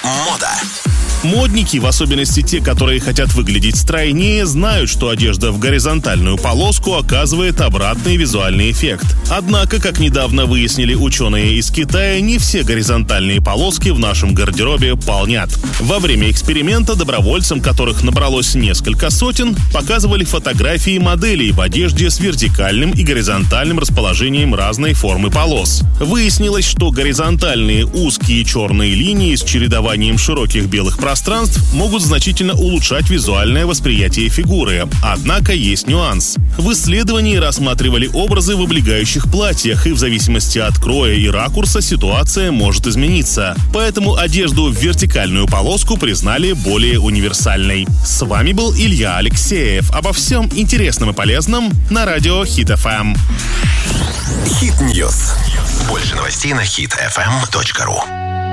Мода. Модники, в особенности те, которые хотят выглядеть стройнее, знают, что одежда в горизонтальную полоску оказывает обратный визуальный эффект. Однако, как недавно выяснили ученые из Китая, не все горизонтальные полоски в нашем гардеробе полнят. Во время эксперимента добровольцам, которых набралось несколько сотен, показывали фотографии моделей в одежде с вертикальным и горизонтальным расположением разной формы полос. Выяснилось, что горизонтальные узкие черные линии с чередованием широких белых пространств могут значительно улучшать визуальное восприятие фигуры. Однако есть нюанс. В исследовании рассматривали образы в облегающих платьях, и в зависимости от кроя и ракурса ситуация может измениться. Поэтому одежду в вертикальную полоску признали более универсальной. С вами был Илья Алексеев. Обо всем интересном и полезном на радио Хит FM. Хит Ньюс. Больше новостей на hitfm.ru.